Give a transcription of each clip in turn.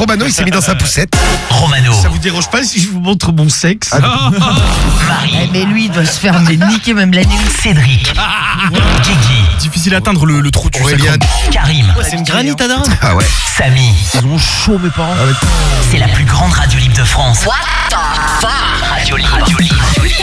Romano, il s'est mis dans sa poussette. Romano. Ça vous dérange pas si je vous montre mon sexe? Marie. Mais lui, il doit se faire niquer même la nuit. Cédric. Guigui. Difficile à atteindre le trou du Aurélien. Karim. C'est une granite à dingue. Ah ouais. Samy. Ils ont chaud mes parents. C'est la plus grande radio libre de France. What the fuck? Radio libre.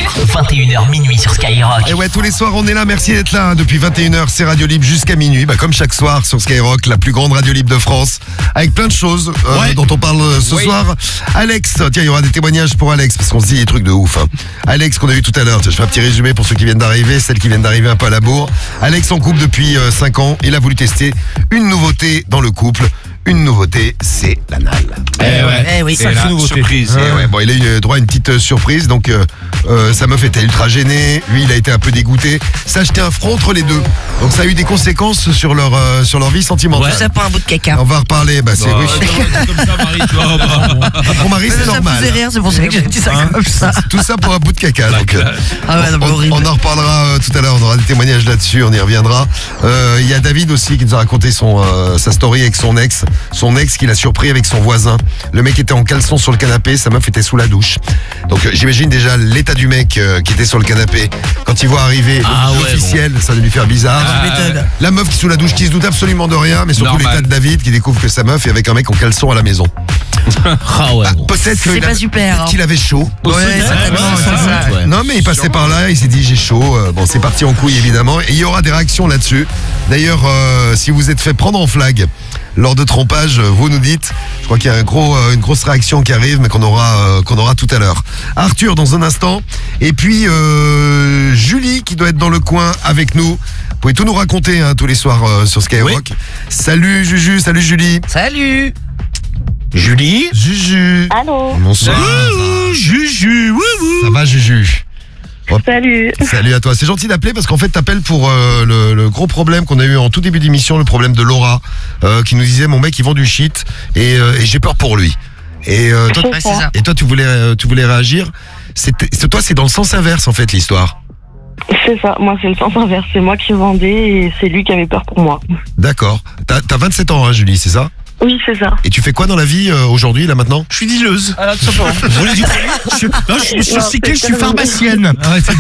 21h minuit sur Skyrock. Et ouais, tous les soirs, on est là. Merci d'être là. Depuis 21h, c'est Radio Libre jusqu'à minuit. Comme chaque soir sur Skyrock, la plus grande radio libre de France. Avec plein de choses dont on parle ce soir. Alex, tiens, il y aura des témoignages pour Alex, parce qu'on se dit des trucs de ouf. Hein. Alex, qu'on a vu tout à l'heure. Je fais un petit résumé pour ceux qui viennent d'arriver, celles qui viennent d'arriver un peu à la bourre. Alex en couple depuis 5 ans. Il a voulu tester une nouveauté dans le couple. Une nouveauté, c'est l'anal. Eh oui, C'est la surprise. Et ouais, bon, il a eu droit à une petite surprise, donc sa meuf était ultra gênée, lui il a été un peu dégoûté. Ça a jeté un front entre les deux, donc ça a eu des conséquences sur leur vie sentimentale. Tout ça pour un bout de caca. On va en reparler, c'est oui. Comme ça, Marie, tu vois. Pour Marie c'est Ça me normal. faisait rire, c'est pour ça que j'ai dit ça comme ça. Tout ça pour un bout de caca. Donc, Ah ouais, non, mais horrible. on en reparlera tout à l'heure, on aura des témoignages là-dessus, on y reviendra. Il y a David aussi qui nous a raconté sa story avec son ex qui l'a surpris avec son voisin. Le mec était en caleçon sur le canapé, sa meuf était sous la douche. Donc j'imagine déjà l'état du mec qui était sur le canapé. Quand il voit arriver l'officiel, ça va lui faire bizarre. La meuf qui est sous la douche qui se doute absolument de rien, mais surtout Normal. l'état de David qui découvre que sa meuf est avec un mec en caleçon à la maison. Peut-être C'est pas super. Hein. qu'il avait chaud. Ouais, certainement, c'est ça. Non mais il passait par là, il s'est dit j'ai chaud. Bon, c'est parti en couille évidemment. Et il y aura des réactions là-dessus. D'ailleurs, si vous êtes fait prendre en flag lors de trompage, vous nous dites. Je crois qu'il y a une grosse réaction qui arrive, mais qu'on aura tout à l'heure. Arthur dans un instant. Et puis Julie qui doit être dans le coin avec nous. Vous pouvez tout nous raconter tous les soirs sur Skyrock. Salut Juju, salut Julie. Salut. Julie. Juju. Allô. Bonsoir. Juju. Ça va Juju? Salut. Salut à toi. C'est gentil d'appeler parce qu'en fait t'appelles pour le gros problème qu'on a eu en tout début d'émission, le problème de Laura qui nous disait mon mec il vend du shit et j'ai peur pour lui. Et toi, Ouais, c'est ça. et toi tu voulais réagir. Toi c'est dans le sens inverse en fait l'histoire. C'est ça, moi c'est le sens inverse. C'est moi qui vendais et c'est lui qui avait peur pour moi. D'accord. T'as 27 ans hein, Julie, c'est ça? Oui, c'est ça. Et tu fais quoi dans la vie aujourd'hui là maintenant? Je suis dealeuse. Tout simplement. Vous voulez du produit? Je me suis Non, recyclé, je c'est suis tellement- pharmacienne.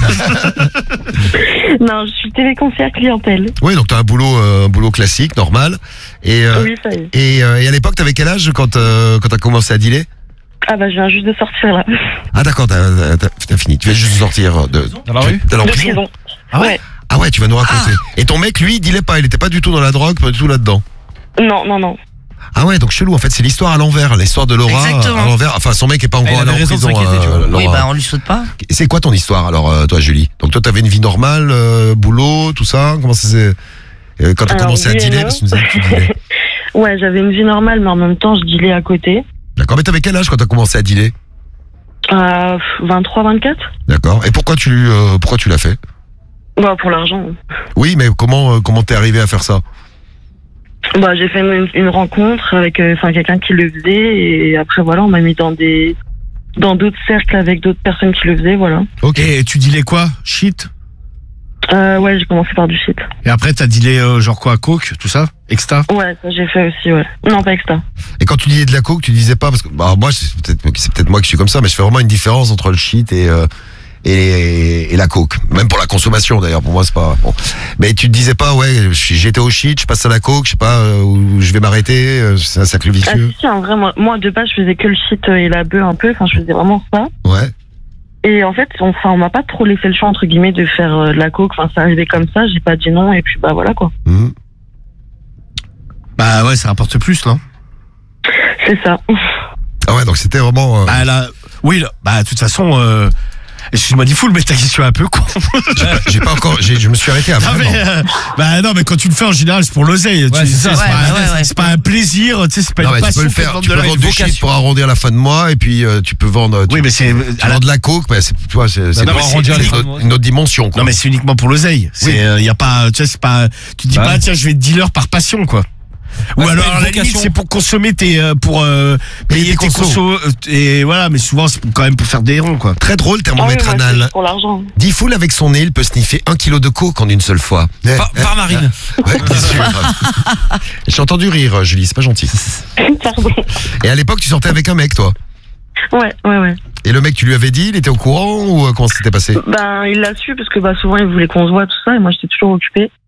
Non, je suis téléconseillère clientèle. Oui, donc t'as un boulot classique, normal. Et Oui, ça y est. et à l'époque t'avais quel âge quand t'as commencé à dealer? Ah bah je viens juste de sortir là. Ah d'accord, t'as fini. Tu viens juste de sortir de la rue t'es allé en De prison. prison. Ah ouais Ah ouais, tu vas nous raconter. Et ton mec, lui, il dealait pas, il était pas du tout dans la drogue, pas du tout là-dedans. Non. Ah ouais, donc chelou, en fait, c'est l'histoire à l'envers, l'histoire de Laura Exactement. à l'envers. Enfin, son mec est pas encore il allé en avait raison de prison. s'inquiéter, tu vois. Oui, Laura. on lui saute pas. C'est quoi ton histoire alors, toi, Julie? Donc toi, t'avais une vie normale, boulot, tout ça. Comment ça s'est quand t'as Alors, commencé à oui et dealer, non. parce que tu nous as dit que tu dealais. Ouais, j'avais une vie normale, mais en même temps, je dealais à côté. D'accord, mais t'avais quel âge quand t'as commencé à dealer? 23, 24. D'accord. Et pourquoi tu l'as fait? Bah pour l'argent. Oui, mais comment t'es arrivé à faire ça? Bah j'ai fait une rencontre avec quelqu'un qui le faisait et après voilà, on m'a mis dans d'autres cercles avec d'autres personnes qui le faisaient, voilà. Ok. Et tu dealais quoi? Shit? Ouais, j'ai commencé par du shit. Et après, t'as dealé genre quoi? Coke, tout ça? Exta? Ouais, ça j'ai fait aussi, ouais. Non, pas extra. Et quand tu disais de la coke, tu disais pas parce que bah moi c'est peut-être moi qui suis comme ça, mais je fais vraiment une différence entre le shit et la coke. Même pour la consommation d'ailleurs, pour moi c'est pas bon. Mais tu te disais pas ouais, j'étais au shit, je passe à la coke, je sais pas où je vais m'arrêter, c'est un cercle Ah vicieux. si, en vrai, moi de base je faisais que le shit et la bœuf un peu, enfin je faisais vraiment ça. Ouais. Et en fait, on m'a pas trop laissé le choix entre guillemets de faire de la coke, enfin ça arrivait comme ça, j'ai pas dit non et puis bah voilà quoi. Mhm. Bah ouais, ça rapporte plus, non? C'est ça. Ah ouais, donc c'était vraiment Bah là, oui, là, bah de toute façon, excuse-moi dit full, mais ta question est un peu con. j'ai pas encore je me suis arrêté à Non, vraiment. mais, bah non, mais quand tu le fais en général, c'est pour l'oseille. Ouais, Tu sais, c'est ça. Ouais. c'est pas un plaisir, tu sais, c'est pas Non, une mais tu passion. peux le faire, vendre tu de peux la vendre du shit vocation. pour arrondir la fin de mois et puis tu peux vendre Oui, mais c'est tu vends de la coke, bah, c'est tu vois, c'est non, pour mais c'est arrondir unique. une autre dimension quoi. Non, mais c'est uniquement pour l'oseille. C'est y a pas, tu sais, c'est pas. Tu te dis Bah pas, ouais. tiens, je vais être dealer par passion, quoi. Ou Ouais, alors, c'est pas à une la limite, vocation. c'est pour consommer pour payer tes consos. Et voilà, mais souvent, c'est quand même pour faire des ronds, quoi. Très drôle, thermomètre moi, c'est anal. juste pour l'argent. Diffoul avec son nez, il peut sniffer 1 kilo de coke en une seule fois. Par Marine. Ouais, bien sûr. J'ai entendu rire, Julie, c'est pas gentil. Pardon. Et à l'époque, tu sortais avec un mec, toi. Ouais. Et le mec, tu lui avais dit, il était au courant ou comment ça s'était passé? Ben, il l'a su parce que souvent il voulait qu'on se voit, tout ça, et moi j'étais toujours occupée.